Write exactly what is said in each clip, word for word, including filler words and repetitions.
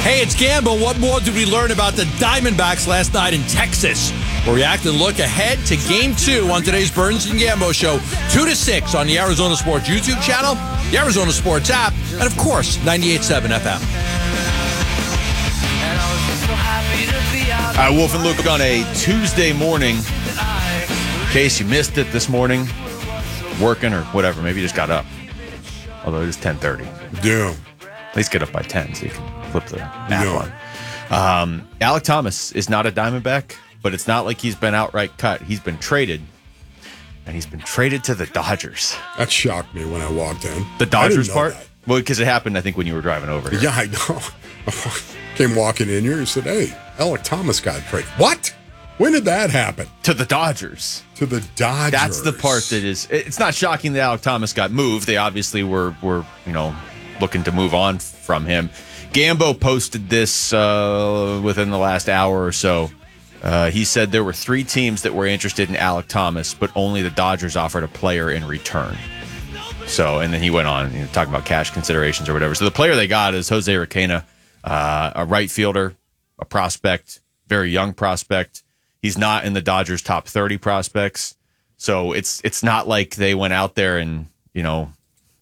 Hey, it's Gamble. What more did we learn about the Diamondbacks last night in Texas? We'll react and look ahead to Game two on today's Burns and Gambo Show, two to six on the Arizona Sports YouTube channel, the Arizona Sports app, and, of course, ninety-eight point seven F M. All right, Wolf and Luke on a Tuesday morning. In case you missed it this morning, working or whatever, maybe you just got up. Although it is ten thirty. Yeah. At least get up by ten so you can flip the app Yeah. on. Um, Alek Thomas is not a Diamondback, but it's not like he's been outright cut. He's been traded, and he's been traded to the Dodgers. That shocked me when I walked in. The Dodgers know part? that. Well, because it happened, I think, when you were driving over here. Yeah, I know. Came walking in here and said, hey, Alek Thomas got traded. What? When did that happen? To the Dodgers. To the Dodgers. That's the part that is. It's not shocking that Alek Thomas got moved. They obviously were, were you know, looking to move on from him. Gambo posted this uh, within the last hour or so. Uh, he said there were three teams that were interested in Alek Thomas, but only the Dodgers offered a player in return. So, and then he went on, you know, talking about cash considerations or whatever. So the player they got is Jose Requena, uh, a right fielder, a prospect, very young prospect. He's not in the Dodgers' top thirty prospects. So it's it's not like they went out there and, you know,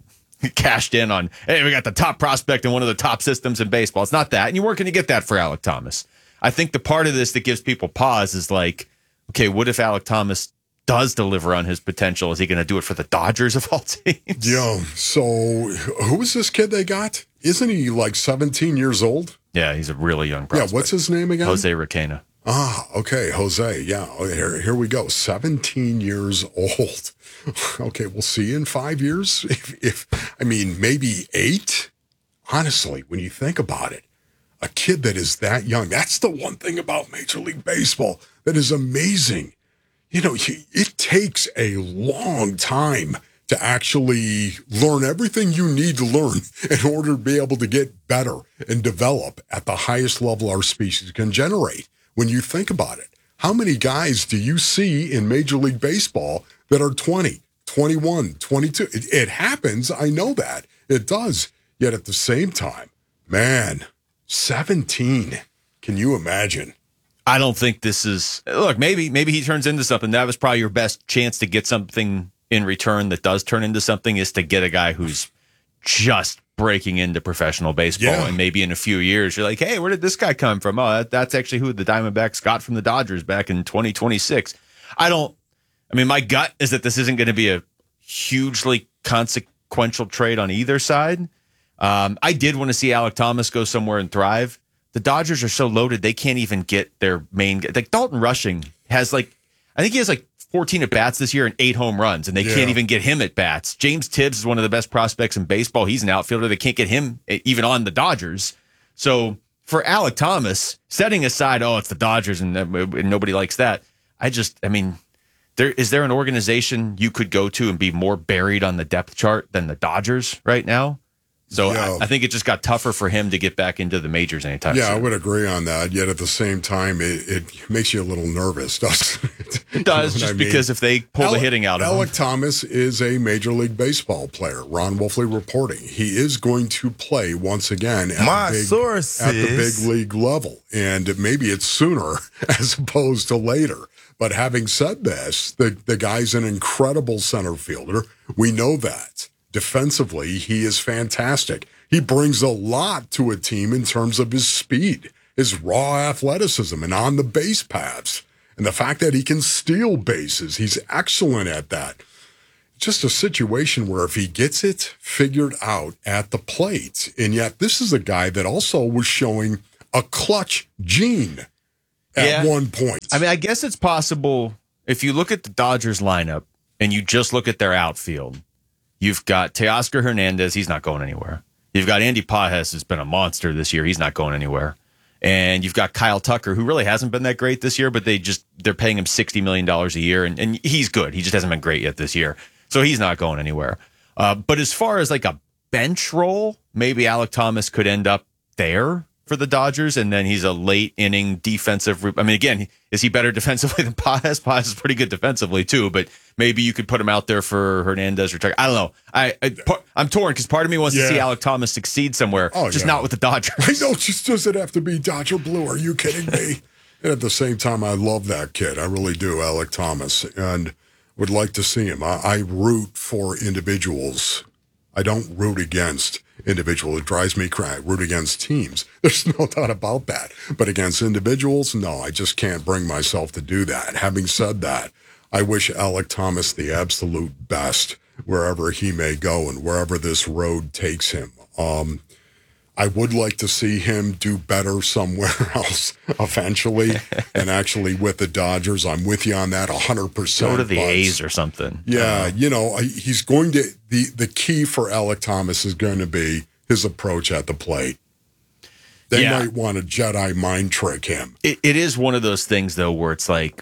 cashed in on, hey, we got the top prospect in one of the top systems in baseball. It's not that. And you weren't going to get that for Alek Thomas. I think the part of this that gives people pause is like, okay, what if Alek Thomas does deliver on his potential? Is he going to do it for the Dodgers of all teams? Yeah. So who is this kid they got? Isn't he like seventeen years old? Yeah, he's a really young prospect. Yeah, what's his name again? Jose Requena. Ah, okay, Jose. Yeah, oh, here, here we go. seventeen years old. Okay, we'll see in five years. If, if I mean, maybe eight. Honestly, when you think about it, a kid that is that young, that's the one thing about Major League Baseball that is amazing. You know, it takes a long time to actually learn everything you need to learn in order to be able to get better and develop at the highest level our species can generate. When you think about it, how many guys do you see in Major League Baseball that are twenty, twenty-one, twenty-two? It, it happens. I know that. It does. Yet at the same time, man, seventeen. Can you imagine? I don't think this is, look, maybe maybe he turns into something. That was probably your best chance to get something in return that does turn into something, is to get a guy who's just breaking into professional baseball. Yeah. And maybe in a few years, you're like, hey, where did this guy come from? Oh, that, that's actually who the Diamondbacks got from the Dodgers back in twenty twenty-six. I don't, I mean, my gut is that this isn't going to be a hugely consequential trade on either side. Um, I did want to see Alek Thomas go somewhere and thrive. The Dodgers are so loaded, they can't even get their main, like Dalton Rushing has like, I think he has like fourteen at bats this year and eight home runs, and they Yeah. can't even get him at bats. James Tibbs is one of the best prospects in baseball. He's an outfielder. They can't get him even on the Dodgers. So for Alek Thomas, setting aside, oh, it's the Dodgers and, and nobody likes that. I just, I mean, there is there an organization you could go to and be more buried on the depth chart than the Dodgers right now? So Yeah. I, I think it just got tougher for him to get back into the majors anytime Yeah, soon. I would agree on that. Yet at the same time, it, it makes you a little nervous, doesn't it? It does, You know just what I mean? because if they pull the Alec- hitting out of him. Alek Thomas is a Major League Baseball player. Ron Wolfley reporting. He is going to play once again at, My the, big, sources. at the big league level. And maybe it's sooner as opposed to later. But having said this, the, the guy's an incredible center fielder. We know that. Defensively, he is fantastic. He brings a lot to a team in terms of his speed, his raw athleticism, and on the base paths. And the fact that he can steal bases, he's excellent at that. Just a situation where if he gets it figured out at the plate, and yet this is a guy that also was showing a clutch gene at Yeah. one point. I mean, I guess it's possible if you look at the Dodgers lineup and you just look at their outfield. You've got Teoscar Hernandez. He's not going anywhere. You've got Andy Pages, who's been a monster this year. He's not going anywhere. And you've got Kyle Tucker, who really hasn't been that great this year, but they just, they're paying him sixty million dollars a year. And, and he's good. He just hasn't been great yet this year. So he's not going anywhere. Uh, but as far as like a bench role, maybe Alek Thomas could end up there for the Dodgers, and then he's a late inning defensive. I mean, again, is he better defensively than Paz? Paz is pretty good defensively too, but maybe you could put him out there for Hernandez or Tucker. I don't know. I, I I'm torn because part of me wants yeah. to see Alek Thomas succeed somewhere, oh, just yeah. not with the Dodgers. I know. Just doesn't have to be Dodger blue. Are you kidding me? And at the same time, I love that kid. I really do, Alek Thomas, and would like to see him. I, I root for individuals. I don't root against individuals. It drives me crazy. I root against teams. There's no doubt about that. But against individuals, no, I just can't bring myself to do that. Having said that, I wish Alek Thomas the absolute best wherever he may go and wherever this road takes him. Um, I would like to see him do better somewhere else eventually and actually with the Dodgers. I'm with you on that one hundred percent. Go to the but, A's or something. Yeah, you know, he's going to – the the key for Alek Thomas is going to be his approach at the plate. They yeah. might want to Jedi mind trick him. It, it is one of those things, though, where it's like,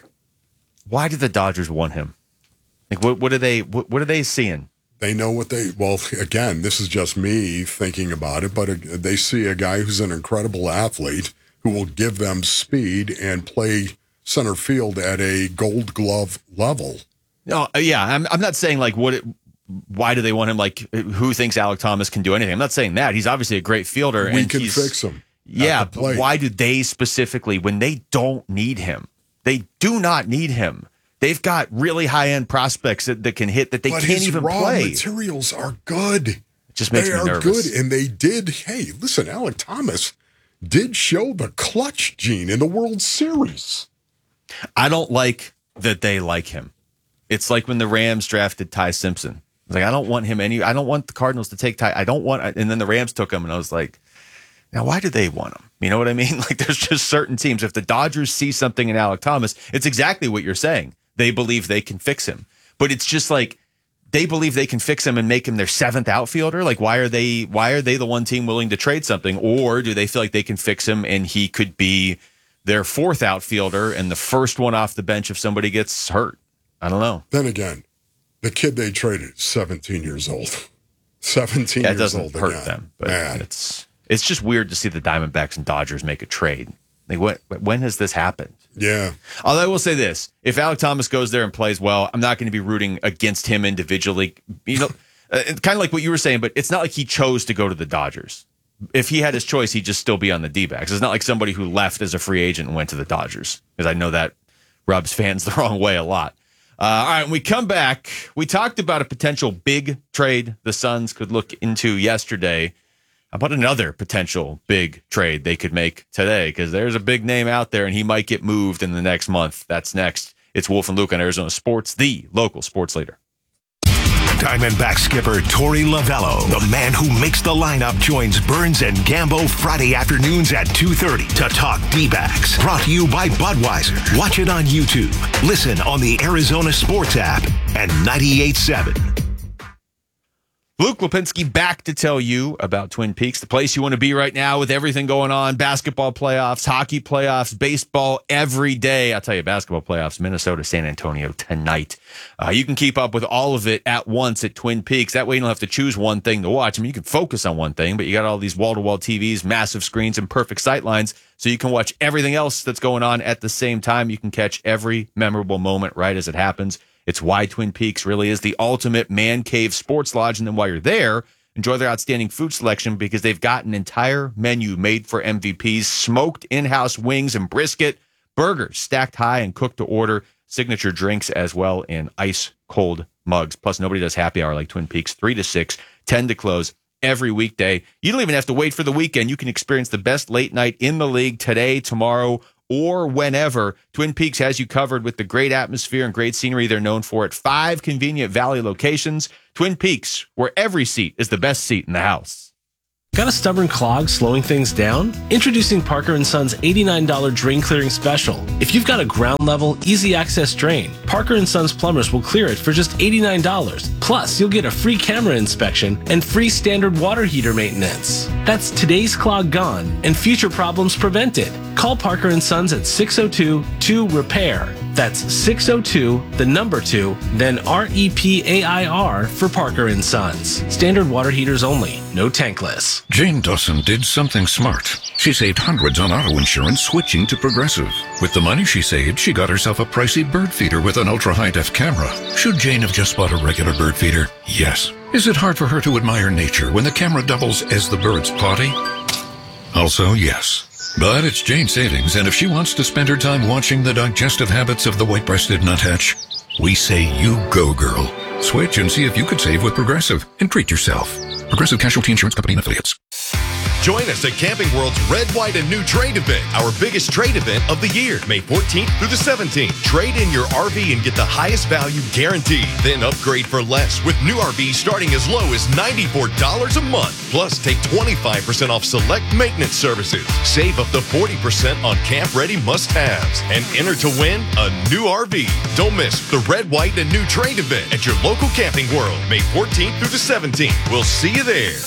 why did the Dodgers want him? Like, what, what are they what, what are they seeing? They know what they, well, again, this is just me thinking about it, but they see a guy who's an incredible athlete who will give them speed and play center field at a gold glove level. No, yeah, I'm, I'm not saying like what, it, why do they want him? Like, who thinks Alek Thomas can do anything? I'm not saying that. He's obviously a great fielder. We and can he's, fix him. Yeah, but why do they specifically, when they don't need him, they do not need him. They've got really high-end prospects that, that can hit that they but can't his even raw play. Materials are good. It just makes they me are nervous. good, and they did. Hey, listen, Alek Thomas did show the clutch gene in the World Series. I don't like that they like him. It's like when the Rams drafted Ty Simpson. I was like, I don't want him any. I don't want the Cardinals to take Ty. I don't want. And then the Rams took him, and I was like, now why do they want him? You know what I mean? Like, there's just certain teams. If the Dodgers see something in Alek Thomas, it's exactly what you're saying. They believe they can fix him. But it's just like they believe they can fix him and make him their seventh outfielder. Like, why are they why are they the one team willing to trade something? Or do they feel like they can fix him and he could be their fourth outfielder and the first one off the bench if somebody gets hurt? I don't know. Then again, the kid they traded is seventeen years old. seventeen yeah, it years doesn't old hurt again. them. But Man. it's it's just weird to see the Diamondbacks and Dodgers make a trade. Like, what, when has this happened? Yeah. Although I will say this, if Alek Thomas goes there and plays well, I'm not going to be rooting against him individually. You know, uh, kind of like what you were saying, but it's not like he chose to go to the Dodgers. If he had his choice, he'd just still be on the D-backs. It's not like somebody who left as a free agent and went to the Dodgers, because I know that rubs fans the wrong way a lot. Uh, all right, when we come back, we talked about a potential big trade the Suns could look into yesterday. How about another potential big trade they could make today? Because there's a big name out there, and he might get moved in the next month. That's next. It's Wolf and Luke on Arizona Sports, the local sports leader. Diamondback skipper Torey Lovullo, the man who makes the lineup, joins Burns and Gambo Friday afternoons at two thirty to talk D-backs. Brought to you by Budweiser. Watch it on YouTube. Listen on the Arizona Sports app and ninety-eight point seven. Luke Lipinski back to tell you about Twin Peaks, the place you want to be right now with everything going on. Basketball playoffs, hockey playoffs, baseball every day. I'll tell you, basketball playoffs, Minnesota, San Antonio tonight. Uh, you can keep up with all of it at once at Twin Peaks. That way you don't have to choose one thing to watch. I mean, you can focus on one thing, but you got all these wall-to-wall T Vs, massive screens, and perfect sight lines, so you can watch everything else that's going on at the same time. You can catch every memorable moment right as it happens. It's why Twin Peaks really is the ultimate man cave sports lodge. And then while you're there, enjoy their outstanding food selection, because they've got an entire menu made for M V Ps, smoked in-house wings and brisket, burgers stacked high and cooked to order, signature drinks as well in ice-cold mugs. Plus, nobody does happy hour like Twin Peaks, three to six, ten to close every weekday. You don't even have to wait for the weekend. You can experience the best late night in the league today, tomorrow, or whenever. Twin Peaks has you covered with the great atmosphere and great scenery they're known for at five convenient Valley locations. Twin Peaks, where every seat is the best seat in the house. Got a stubborn clog slowing things down? Introducing Parker and Son's eighty-nine dollars drain clearing special. If you've got a ground level, easy access drain, Parker and Son's plumbers will clear it for just eighty-nine dollars. Plus, you'll get a free camera inspection and free standard water heater maintenance. That's today's clog gone and future problems prevented. Call Parker and Sons at six oh two, two, repair. That's six oh two, the number two, then R E P A I R for Parker and Sons. Standard water heaters only, no tankless. Jane Dawson did something smart. She saved hundreds on auto insurance switching to Progressive. With the money she saved, she got herself a pricey bird feeder with an ultra-high-def camera. Should Jane have just bought a regular bird feeder? Yes. Is it hard for her to admire nature when the camera doubles as the bird's potty? Also, yes. But it's Jane savings, and if she wants to spend her time watching the digestive habits of the white-breasted nuthatch, we say you go, girl. Switch and see if you could save with Progressive and treat yourself. Progressive Casualty Insurance Company and Affiliates. Join us at Camping World's Red, White, and New Trade event, our biggest trade event of the year, May fourteenth through the seventeenth. Trade in your R V and get the highest value guaranteed. Then upgrade for less with new R Vs starting as low as ninety-four dollars a month. Plus, take twenty-five percent off select maintenance services. Save up to forty percent on camp-ready must-haves. And enter to win a new R V. Don't miss the Red, White, and New Trade event at your local Camping World, May fourteenth through the seventeenth. We'll see you there.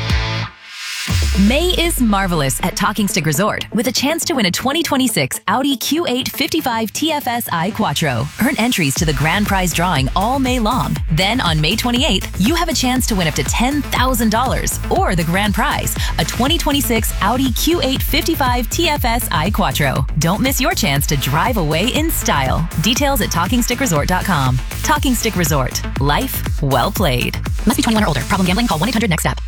May is marvelous at Talking Stick Resort with a chance to win a twenty twenty-six Audi Q eight fifty-five T F S I Quattro. Earn entries to the grand prize drawing all May long. Then on May twenty-eighth, you have a chance to win up to ten thousand dollars or the grand prize, a twenty twenty-six Audi Q eight fifty-five T F S I Quattro. Don't miss your chance to drive away in style. Details at talking stick resort dot com. Talking Stick Resort. Life well played. Must be twenty-one or older. Problem gambling? Call one eight hundred next step.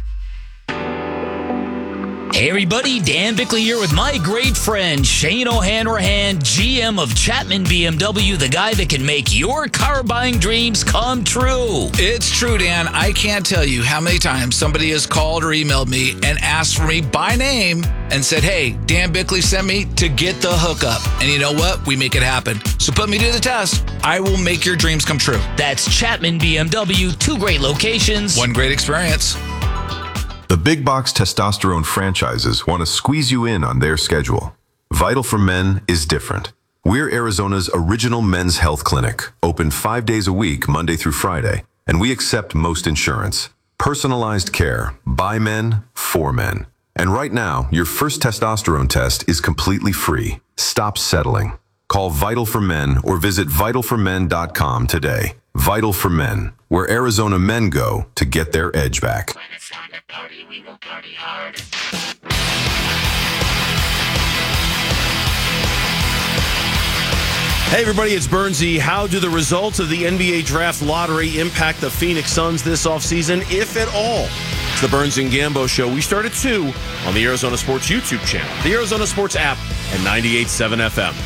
Hey everybody, Dan Bickley here with my great friend Shane O'Hanrahan, G M of Chapman B M W, the guy that can make your car buying dreams come true. It's true, Dan. I can't tell you how many times somebody has called or emailed me and asked for me by name and said, hey, Dan Bickley sent me to get the hookup. And you know what? We make it happen. So put me to the test. I will make your dreams come true. That's Chapman B M W, two great locations. One great experience. The big box testosterone franchises want to squeeze you in on their schedule. Vital for Men is different. We're Arizona's original men's health clinic, open five days a week, Monday through Friday, and we accept most insurance. Personalized care, by men, for men. And right now, your first testosterone test is completely free. Stop settling. Call Vital for Men or visit vital for men dot com today. Vital for Men, where Arizona men go to get their edge back. When it's time to party, we will party hard. Hey everybody, it's Bernsey. How do the results of the N B A Draft Lottery impact the Phoenix Suns this offseason, if at all? It's the Burns and Gambo Show. We start at two on the Arizona Sports YouTube channel, the Arizona Sports app, and ninety-eight point seven F M.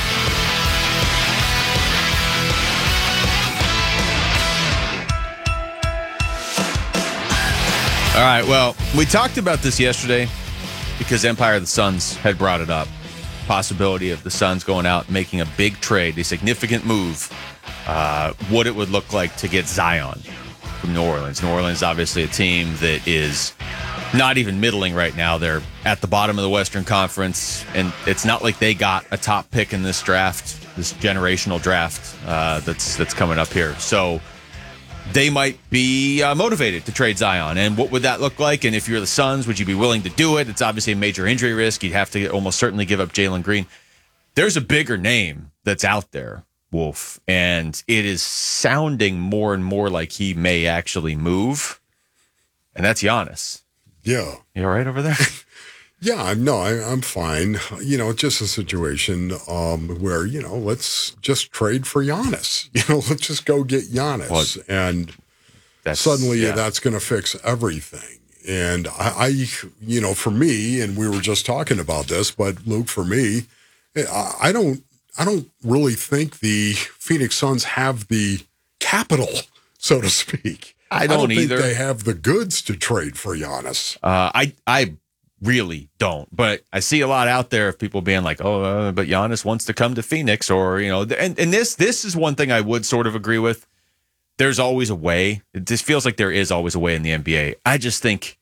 All right, well, we talked about this yesterday because Empire of the Suns had brought it up. Possibility of the Suns going out and making a big trade, a significant move, uh, what it would look like to get Zion from New Orleans. New Orleans, obviously a team that is not even middling right now. They're at the bottom of the Western Conference, and it's not like they got a top pick in this draft, this generational draft uh, that's that's coming up here. So they might be uh, motivated to trade Zion. And what would that look like? And if you're the Suns, would you be willing to do it? It's obviously a major injury risk. You'd have to almost certainly give up Jalen Green. There's a bigger name that's out there, Wolf, and it is sounding more and more like he may actually move, and that's Giannis. Yeah. You all right over there? Yeah, I'm no, I, I'm fine. You know, just a situation um, where, you know, let's just trade for Giannis. You know, let's just go get Giannis. Well, and that's, suddenly yeah. that's going to fix everything. And I, I, you know, for me, and we were just talking about this, but Luke, for me, I, I don't, I don't really think the Phoenix Suns have the capital, so to speak. I don't, I don't either. think they have the goods to trade for Giannis. Uh, I, I. Really don't, but I see a lot out there of people being like, "Oh, uh, but Giannis wants to come to Phoenix," or you know, and and this this is one thing I would sort of agree with. There's always a way. It just feels like there is always a way in the N B A. I just think,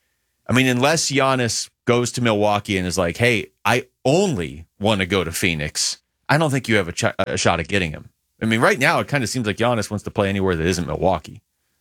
I mean, unless Giannis goes to Milwaukee and is like, "Hey, I only want to go to Phoenix," I don't think you have a, ch- a shot at getting him. I mean, right now it kind of seems like Giannis wants to play anywhere that isn't Milwaukee.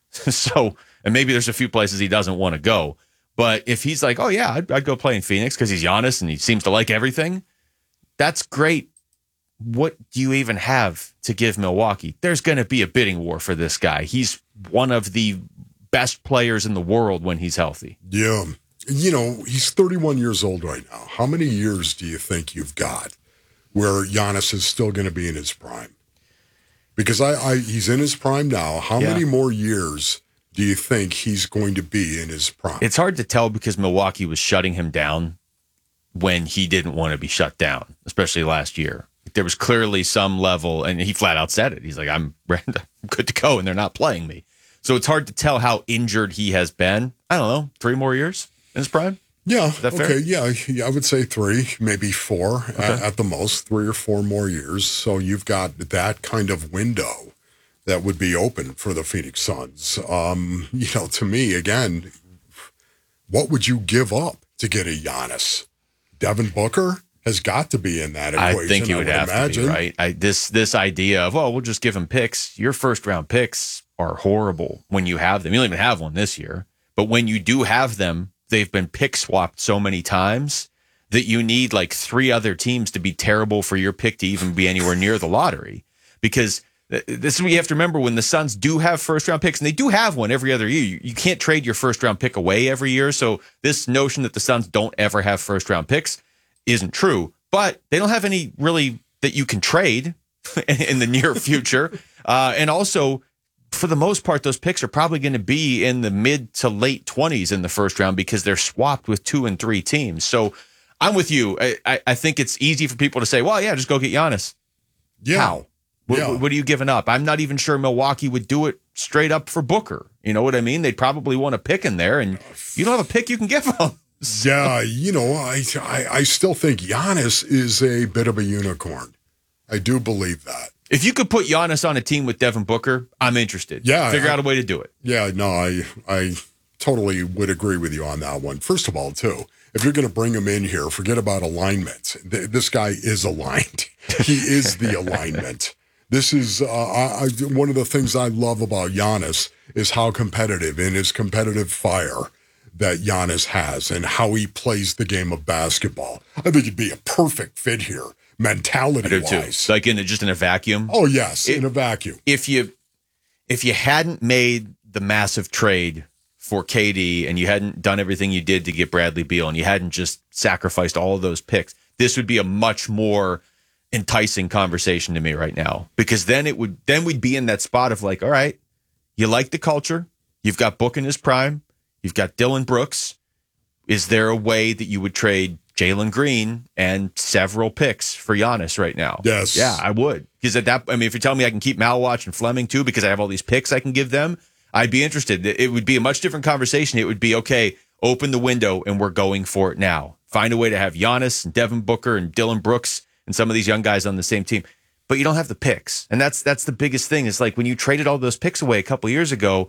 So, and maybe there's a few places he doesn't want to go. But if he's like, oh, yeah, I'd, I'd go play in Phoenix because he's Giannis and he seems to like everything, that's great. what do you even have to give Milwaukee? There's going to be a bidding war for this guy. He's one of the best players in the world when he's healthy. Yeah. You know, he's thirty-one years old right now. How many years do you think you've got where Giannis is still going to be in his prime? Because I, I he's in his prime now. How Yeah. many more years do you think he's going to be in his prime? It's hard to tell because Milwaukee was shutting him down when he didn't want to be shut down, especially last year. There was clearly some level, and he flat out said it. He's like, I'm good to go, and they're not playing me. So it's hard to tell how injured he has been. I don't know, three more years in his prime? Yeah. Is that fair? Okay. Yeah. Yeah. I would say three, maybe four Okay. at, at the most, three or four more years. So you've got that kind of window that would be open for the Phoenix Suns. Um, you know, to me, again, what would you give up to get a Giannis? Devin Booker has got to be in that equation. I think you would, I would have imagine. to be, right? I, this this idea of, well, we'll just give him picks. Your first round picks are horrible when you have them. You don't even have one this year. But when you do have them, they've been pick swapped so many times that you need like three other teams to be terrible for your pick to even be anywhere near the lottery. Because this is what you have to remember when the Suns do have first round picks, and they do have one every other year. You, you can't trade your first round pick away every year. So this notion that the Suns don't ever have first round picks isn't true. But they don't have any really that you can trade in the near future. Uh, and also, for the most part, those picks are probably going to be in the mid to late twenties in the first round because they're swapped with two and three teams. So I'm with you. I, I, I think it's easy for people to say, well, yeah, just go get Giannis. Yeah. How? What, Yeah. what are you giving up? I'm not even sure Milwaukee would do it straight up for Booker. You know what I mean? They'd probably want a pick in there, and you don't have a pick you can give them. Yeah, you know, I, I I still think Giannis is a bit of a unicorn. I do believe that. If you could put Giannis on a team with Devin Booker, I'm interested. Yeah, Figure I- out a way to do it. Yeah, no, I I totally would agree with you on that one. First of all, too, if you're going to bring him in here, forget about alignment. Th- This guy is aligned. He is the alignment. This is uh, I, I, one of the things I love about Giannis is how competitive and his competitive fire that Giannis has and how he plays the game of basketball. I think he'd be a perfect fit here, I do mentality-wise. too. Like in a, just in a vacuum. Oh, yes, It- in a vacuum. If you if you hadn't made the massive trade for K D and you hadn't done everything you did to get Bradley Beal and you hadn't just sacrificed all of those picks, this would be a much more enticing conversation to me right now. Because then it would then we'd be in that spot of like, all right, you like the culture, you've got Book in his prime, you've got Dylan Brooks. Is there a way that you would trade Jalen Green and several picks for Giannis right now? Yes. Yeah, I would. Because at that, I mean, if you're telling me I can keep Malwatch and Fleming too, because I have all these picks I can give them, I'd be interested. It would be a much different conversation. It would be, okay, open the window and we're going for it now. Find a way to have Giannis and Devin Booker and Dylan Brooks and some of these young guys on the same team. But you don't have the picks. And that's that's the biggest thing. Is like when you traded all those picks away a couple years ago,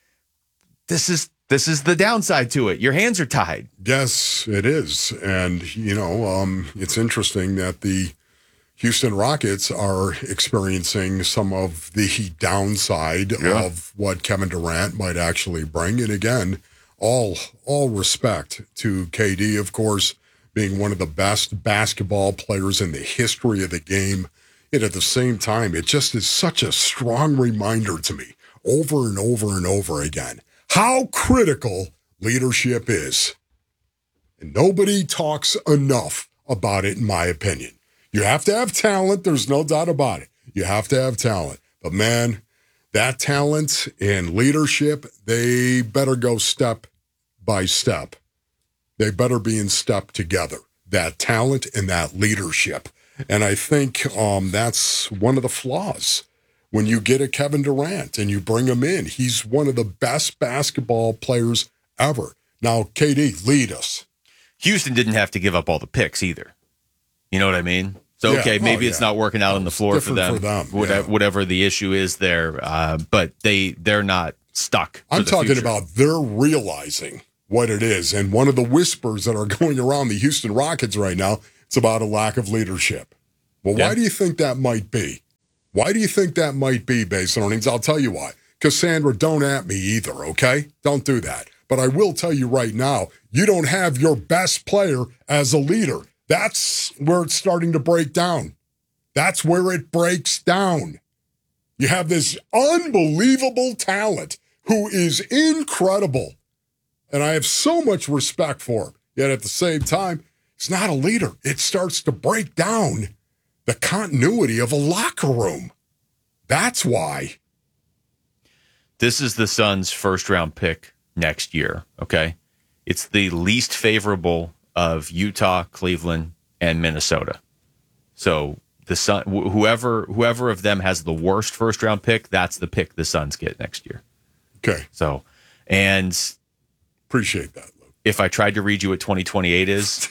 this is this is the downside to it. Your hands are tied. Yes, it is. And, you know, um, it's interesting that the Houston Rockets are experiencing some of the downside Yeah. of what Kevin Durant might actually bring. And again, all all respect to K D, of course, being one of the best basketball players in the history of the game. And at the same time, it just is such a strong reminder to me over and over and over again how critical leadership is. And nobody talks enough about it, in my opinion. You have to have talent. There's no doubt about it. You have to have talent. But man, that talent and leadership, they better go step by step. They better be in step together. That talent and that leadership. And I think um, that's one of the flaws. When you get a Kevin Durant and you bring him in, he's one of the best basketball players ever. Now, K D, lead us. Houston didn't have to give up all the picks either. You know what I mean? So, Yeah. okay, maybe Oh, it's yeah. not working out on the floor for different them, for them, whatever, yeah. whatever the issue is there. Uh, but they, they're not stuck. for I'm the talking future. about they're realizing what it is. And one of the whispers that are going around the Houston Rockets right now, it's about a lack of leadership. Well, Yeah. why do you think that might be? Why do you think that might be, based on earnings? I'll tell you why. Cassandra, don't at me either, okay? Don't do that. But I will tell you right now, you don't have your best player as a leader. That's where it's starting to break down. That's where it breaks down. You have this unbelievable talent who is incredible. And I have so much respect for him. Yet at the same time, he's not a leader. It starts to break down the continuity of a locker room. That's why. This is the Suns' first-round pick next year, okay? It's the least favorable of Utah, Cleveland, and Minnesota. So the Sun, wh- whoever whoever of them has the worst first-round pick, that's the pick the Suns get next year. Okay. So, and appreciate that, Luke. If I tried to read you what twenty twenty-eight is,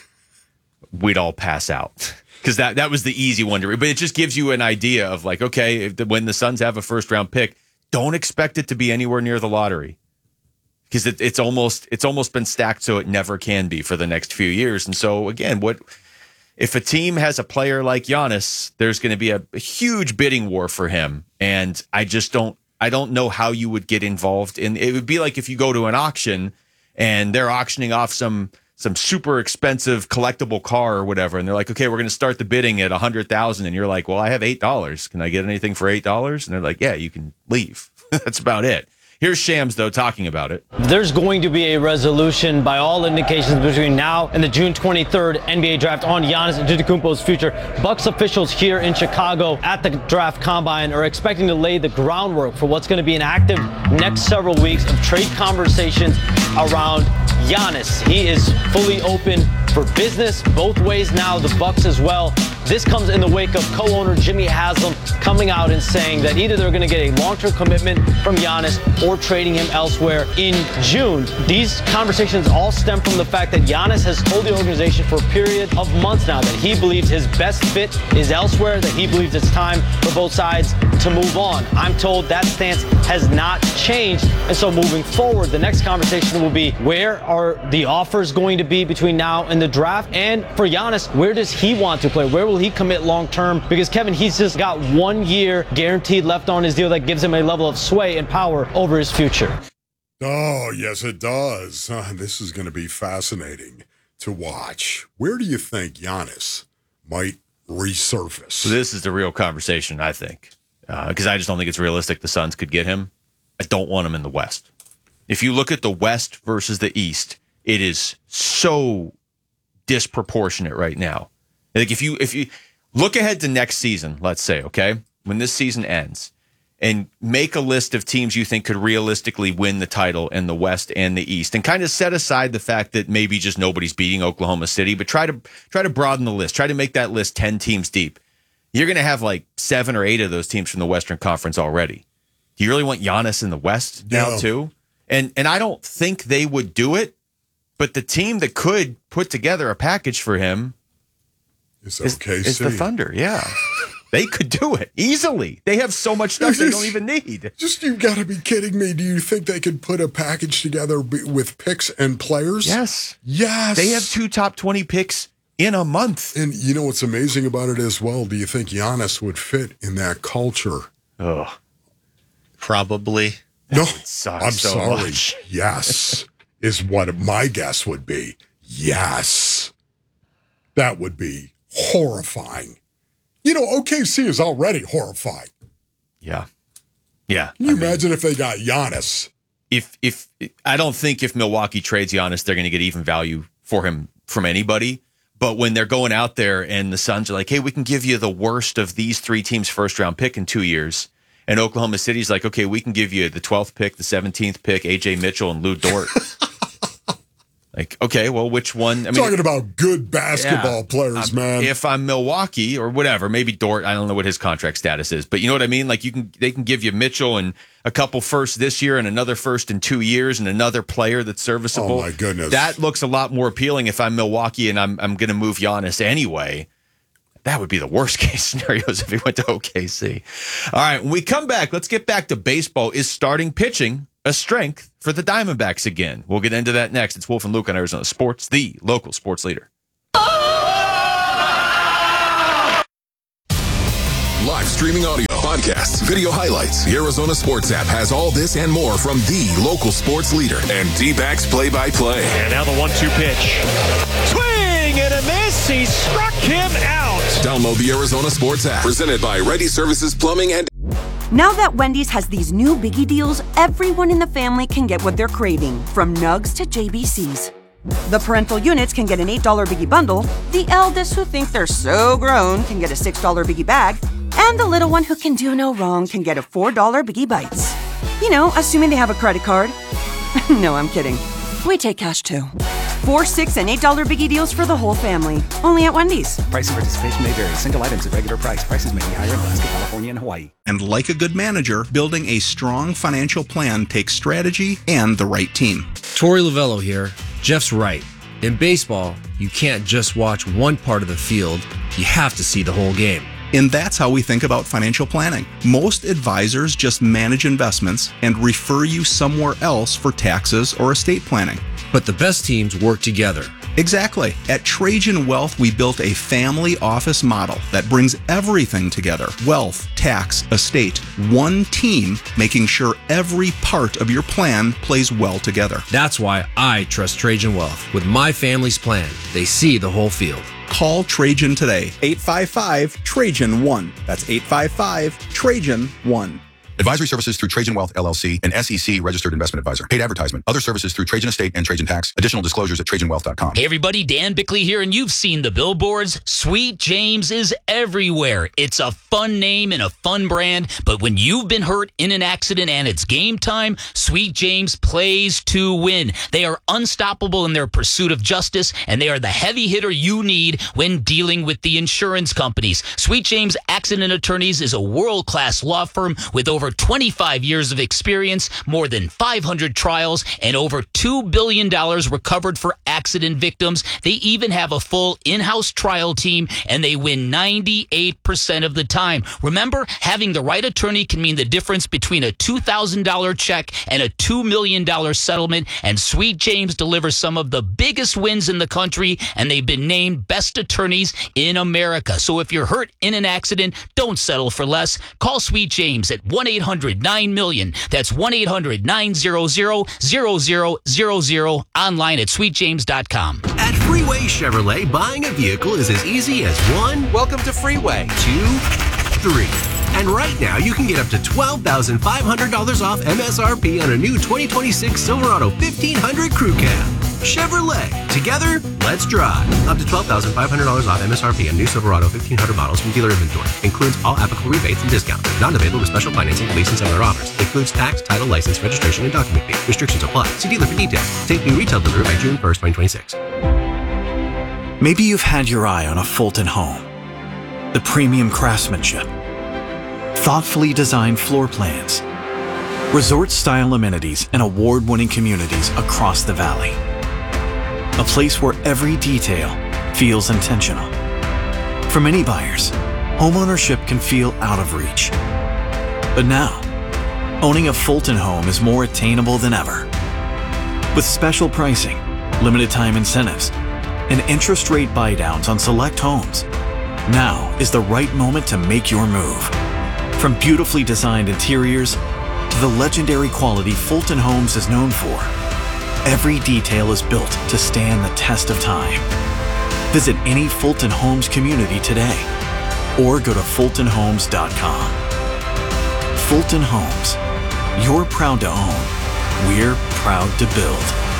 we'd all pass out. Because that, that was the easy one to read. But it just gives you an idea of like, okay, if the, when the Suns have a first-round pick, don't expect it to be anywhere near the lottery. Because it, it's almost it's almost been stacked so it never can be for the next few years. And so, again, what if a team has a player like Giannis, there's going to be a, a huge bidding war for him. And I just don't I don't know how you would get involved in. It would be like if you go to an auction and they're auctioning off some some super expensive collectible car or whatever, and they're like, okay, we're going to start the bidding at a hundred thousand, and you're like, well, I have eight dollars. Can I get anything for eight dollars? And they're like, yeah, you can leave. That's about it. Here's Shams, though, talking about it. There's going to be a resolution by all indications between now and the June twenty-third N B A draft on Giannis Antetokounmpo's future. Bucks officials here in Chicago at the draft combine are expecting to lay the groundwork for what's going to be an active next several weeks of trade conversations around Giannis. He is fully open for business both ways now, the Bucks as well. This comes in the wake of co-owner Jimmy Haslam coming out and saying that either they're going to get a long-term commitment from Giannis or trading him elsewhere in June. These conversations all stem from the fact that Giannis has told the organization for a period of months now that he believes his best fit is elsewhere, that he believes it's time for both sides to move on. I'm told that stance has not changed, and so moving forward, the next conversation will be where are the offers going to be between now and the draft, and for Giannis, where does he want to play? Where will he commit long term? Because Kevin, he's just got one year guaranteed left on his deal that gives him a level of sway and power over his future. Oh, yes, it does. Uh, this is going to be fascinating to watch. Where do you think Giannis might resurface? So this is the real conversation, I think, because uh, I just don't think it's realistic the Suns could get him. I don't want him in the West. If you look at the West versus the East, it is so disproportionate right now. Like if you if you look ahead to next season, let's say, okay, when this season ends, and make a list of teams you think could realistically win the title in the West and the East, and kind of set aside the fact that maybe just nobody's beating Oklahoma City, but try to try to broaden the list, try to make that list ten teams deep. You're going to have like seven or eight of those teams from the Western Conference already. Do you really want Giannis in the West now No. too? And and I don't think they would do it, but the team that could put together a package for him It's is, okay. is the Thunder. Yeah. They could do it easily. They have so much stuff they don't even need. Just, you've got to be kidding me. Do you think they could put a package together b- with picks and players? Yes. Yes. They have two top twenty picks in a month. And you know what's amazing about it as well? Do you think Giannis would fit in that culture? Oh, probably. No, suck I'm so sorry. much. Yes, is what my guess would be. Yes. That would be horrifying. You know, O K C is already horrifying. Yeah. Yeah. Can you I imagine mean, if they got Giannis? If if I don't think if Milwaukee trades Giannis, they're going to get even value for him from anybody. But when they're going out there and the Suns are like, hey, we can give you the worst of these three teams' first round pick in two years. And Oklahoma City's like, okay, we can give you the twelfth pick, the seventeenth pick, A J Mitchell, and Lou Dort. Like, okay, well, which one? I mean, talking about good basketball yeah, players, I'm, man. If I'm Milwaukee or whatever, maybe Dort, I don't know what his contract status is, but you know what I mean? Like, you can, they can give you Mitchell and a couple firsts this year and another first in two years and another player that's serviceable. Oh my goodness, that looks a lot more appealing. If I'm Milwaukee and I'm I'm going to move Giannis anyway, that would be the worst case scenarios if he went to O K C. All right, when we come back, let's get back to baseball. Is starting pitching a strength for the Diamondbacks again? We'll get into that next. It's Wolf and Luke on Arizona Sports, the local sports leader. Live streaming audio, podcasts, video highlights. The Arizona Sports app has all this and more from the local sports leader and D-backs play-by-play. And now the one two pitch. Swing and a miss. He struck him out. Download the Arizona Sports app. Presented by Ready Services Plumbing and... Now that Wendy's has these new biggie deals, everyone in the family can get what they're craving, from nugs to J B Cs. The parental units can get an eight dollar biggie bundle, the eldest who think they're so grown can get a six dollar biggie bag, and the little one who can do no wrong can get a four dollar biggie bites. You know, assuming they have a credit card. No, I'm kidding. We take cash too. Four, six, and eight dollar biggie deals for the whole family. Only at Wendy's. Price and participation may vary. Single items at regular price. Prices may be higher in Alaska, California, and Hawaii. And like a good manager, building a strong financial plan takes strategy and the right team. Torey Lavello here. Jeff's right. In baseball, you can't just watch one part of the field. You have to see the whole game. And that's how we think about financial planning. Most advisors just manage investments and refer you somewhere else for taxes or estate planning. But the best teams work together. Exactly. At Trajan Wealth, we built a family office model that brings everything together. Wealth, tax, estate. One team making sure every part of your plan plays well together. That's why I trust Trajan Wealth. With my family's plan, they see the whole field. Call Trajan today. eight five five, Trajan one. That's eight five five, Trajan one. Advisory services through Trajan Wealth, L L C, an S E C registered investment advisor. Paid advertisement. Other services through Trajan Estate and Trajan Tax. Additional disclosures at trajan wealth dot com. Hey everybody, Dan Bickley here, and you've seen the billboards. Sweet James is everywhere. It's a fun name and a fun brand, but when you've been hurt in an accident and it's game time, Sweet James plays to win. They are unstoppable in their pursuit of justice, and they are the heavy hitter you need when dealing with the insurance companies. Sweet James Accident Attorneys is a world-class law firm with over twenty-five years of experience, more than five hundred trials, and over two billion dollars recovered for accident victims. They even have a full in-house trial team, and they win ninety-eight percent of the time. Remember, having the right attorney can mean the difference between a two thousand dollars check and a two million dollars settlement, and Sweet James delivers some of the biggest wins in the country, and they've been named best attorneys in America. So if you're hurt in an accident, don't settle for less. Call Sweet James at one eight hundred nine million. That's one eight hundred nine hundred zero zero zero, online at sweet james dot com. At Freeway Chevrolet, buying a vehicle is as easy as one, welcome to Freeway, two, three. And right now, you can get up to twelve thousand five hundred dollars off M S R P on a new twenty twenty-six Silverado fifteen hundred Crew Cab. Chevrolet. Together, let's drive. Up to twelve thousand five hundred dollars off M S R P on new Silverado fifteen hundred models from dealer inventory. Includes all applicable rebates and discounts. Not available with special financing, lease, and similar offers. Includes tax, title, license, registration, and document fee. Restrictions apply. See dealer for details. Take new retail delivery by June first, twenty twenty-six. Maybe you've had your eye on a Fulton home. The premium craftsmanship, thoughtfully designed floor plans, resort-style amenities, and award-winning communities across the valley. A place where every detail feels intentional. For many buyers, homeownership can feel out of reach. But now, owning a Fulton home is more attainable than ever. With special pricing, limited time incentives, and interest rate buydowns on select homes, now is the right moment to make your move. From beautifully designed interiors to the legendary quality Fulton Homes is known for, every detail is built to stand the test of time. Visit any Fulton Homes community today or go to fulton homes dot com. Fulton Homes. You're proud to own. We're proud to build.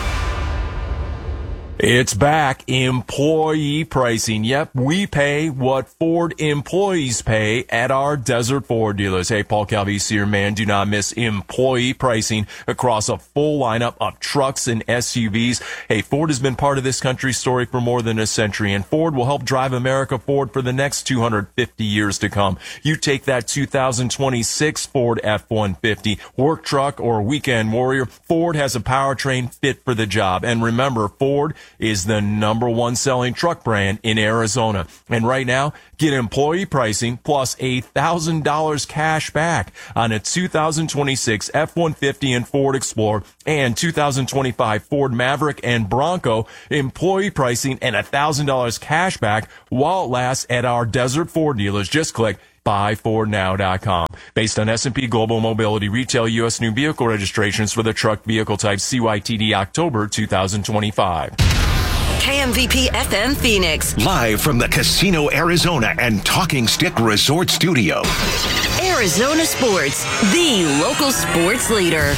It's back. Employee pricing. Yep, we pay what Ford employees pay at our Desert Ford dealers. Hey, Paul Calvisi here, man. Do not miss employee pricing across a full lineup of trucks and S U Vs. Hey, Ford has been part of this country's story for more than a century, and Ford will help drive America forward for the next two hundred fifty years to come. You take that two thousand twenty-six Ford F one fifty, work truck, or weekend warrior, Ford has a powertrain fit for the job. And remember, Ford is the number one selling truck brand in Arizona. And right now, get employee pricing plus a one thousand dollars cash back on a two thousand twenty-six F one fifty and Ford Explorer and two thousand twenty-five Ford Maverick and Bronco. Employee pricing and one thousand dollars cash back while it lasts at our Desert Ford dealers. Just click buy ford now dot com. Based on S and P Global Mobility Retail U S new vehicle registrations for the truck vehicle type C Y T D October two thousand twenty-five. K M V P F M Phoenix. Live from the Casino Arizona and Talking Stick Resort Studio. Arizona Sports, the local sports leader.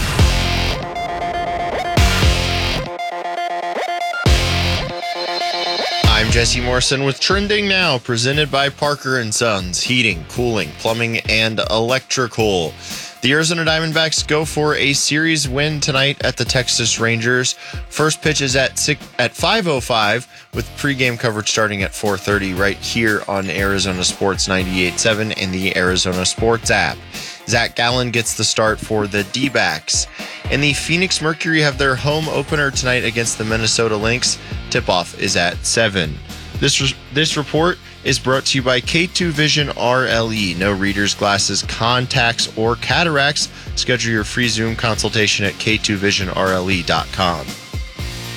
I'm Jesse Morrison with Trending Now, presented by Parker and Sons, heating, cooling, plumbing, and electrical. The Arizona Diamondbacks go for a series win tonight at the Texas Rangers. First pitch is at six, at five oh five, with pregame coverage starting at four thirty right here on Arizona Sports ninety-eight point seven and the Arizona Sports app. Zach Gallen gets the start for the D-backs. And the Phoenix Mercury have their home opener tonight against the Minnesota Lynx. Tip-off is at seven. This re- this report is brought to you by K two Vision R L E. No readers, glasses, contacts, or cataracts. Schedule your free Zoom consultation at K two vision R L E dot com.